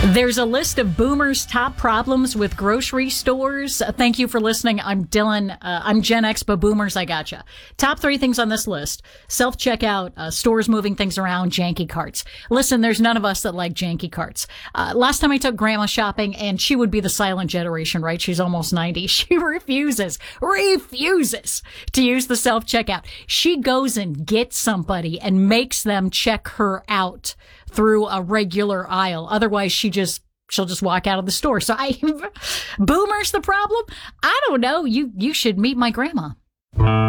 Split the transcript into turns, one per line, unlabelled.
There's a list of boomers' top problems with grocery stores. Thank you for listening. I'm Dylan. I'm Gen X, but boomers, I gotcha. Top 3 things on this list. Self-checkout, stores moving things around, janky carts. Listen, there's none of us that like janky carts. Last time I took grandma shopping, and she would be the silent generation, right? She's almost 90. She refuses to use the self-checkout. She goes and gets somebody and makes them check her out through a regular aisle. Otherwise, she'll just walk out of the store. So boomers the problem? I don't know. You should meet my grandma.